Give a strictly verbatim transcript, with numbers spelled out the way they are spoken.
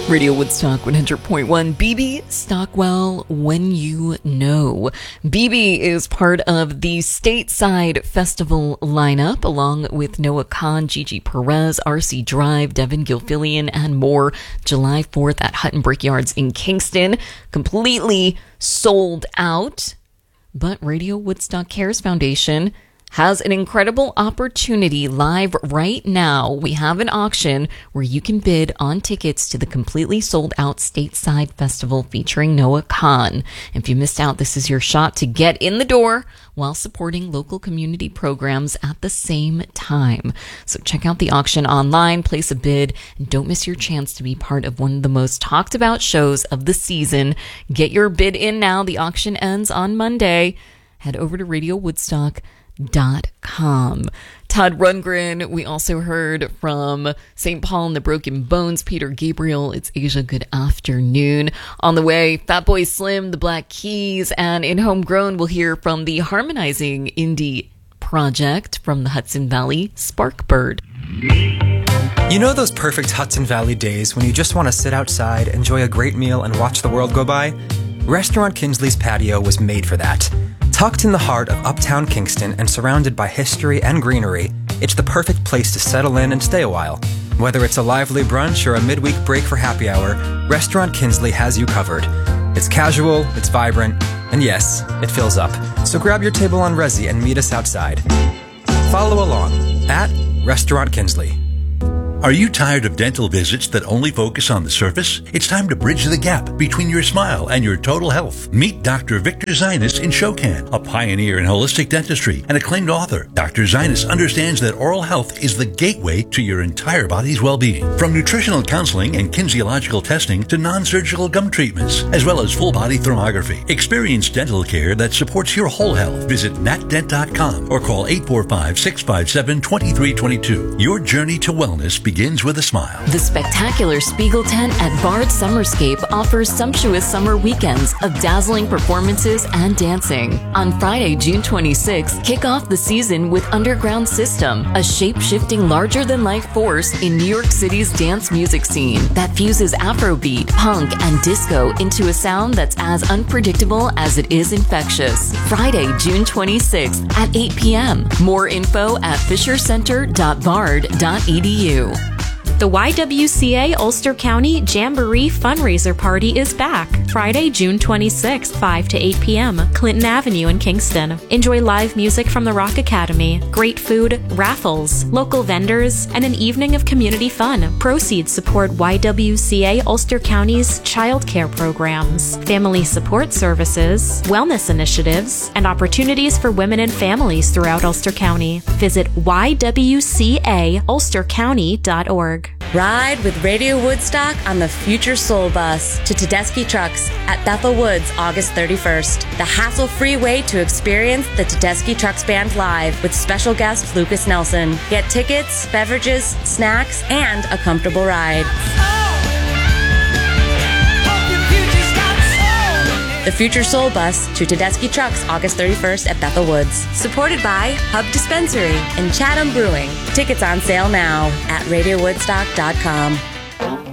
Radio Woodstock one hundred point one. B B Stockwell, When You Know. B B is part of the Stateside Festival lineup, along with Noah Kahan, Gigi Perez, R C Drive, Devin Gilfillian, and more. July fourth at Hutton Brickyards in Kingston. Completely sold out. But Radio Woodstock Cares Foundation has an incredible opportunity live right now. We have an auction where you can bid on tickets to the completely sold out Stateside Festival featuring Noah Kahan. If you missed out, this is your shot to get in the door while supporting local community programs at the same time. So check out the auction online, place a bid, and don't miss your chance to be part of one of the most talked about shows of the season. Get your bid in now. The auction ends on Monday. Head over to radio woodstock dot com. Todd Rundgren. We also heard from Saint Paul and the Broken Bones, Peter Gabriel. It's Asia. Good afternoon. On the way, Fatboy Slim, the Black Keys, and in Homegrown, we'll hear from the Harmonizing Indie Project from the Hudson Valley, Sparkbird. You know those perfect Hudson Valley days when you just want to sit outside, enjoy a great meal, and watch the world go by? Restaurant Kinsley's patio was made for that. Tucked in the heart of uptown Kingston and surrounded by history and greenery, it's the perfect place to settle in and stay a while. Whether it's a lively brunch or a midweek break for happy hour, Restaurant Kinsley has you covered. It's casual, it's vibrant, and yes, it fills up. So grab your table on Resi and meet us outside. Follow along at Restaurant Kinsley. Are you tired of dental visits that only focus on the surface? It's time to bridge the gap between your smile and your total health. Meet Doctor Victor Zinus in Shokan, a pioneer in holistic dentistry and acclaimed author. Doctor Zinus understands that oral health is the gateway to your entire body's well-being. From nutritional counseling and kinesiological testing to non-surgical gum treatments, as well as full-body thermography. Experience dental care that supports your whole health. Visit nat dent dot com or call eight four five, six five seven, two three two two. Your journey to wellness begins begins with a smile. The spectacular Spiegel Tent at Bard Summerscape offers sumptuous summer weekends of dazzling performances and dancing. On Friday, June twenty-sixth, kick off the season with Underground System, a shape-shifting larger-than-life force in New York City's dance music scene that fuses Afrobeat, punk, and disco into a sound that's as unpredictable as it is infectious. Friday, June twenty-sixth at eight p.m. More info at fisher center dot bard dot e d u. The Y W C A Ulster County Jamboree Fundraiser Party is back. Friday, June twenty-sixth, five to eight p.m., Clinton Avenue in Kingston. Enjoy live music from the Rock Academy, great food, raffles, local vendors, and an evening of community fun. Proceeds support Y W C A Ulster County's child care programs, family support services, wellness initiatives, and opportunities for women and families throughout Ulster County. Visit y w c a ulster county dot org. Ride with Radio Woodstock on the Future Soul Bus to Tedeschi Trucks at Bethel Woods August thirty-first. The hassle-free way to experience the Tedeschi Trucks Band live with special guest Lucas Nelson. Get tickets, beverages, snacks, and a comfortable ride. The Future Soul Bus to Tedeschi Trucks August thirty-first at Bethel Woods. Supported by Hub Dispensary and Chatham Brewing. Tickets on sale now at radio woodstock dot com.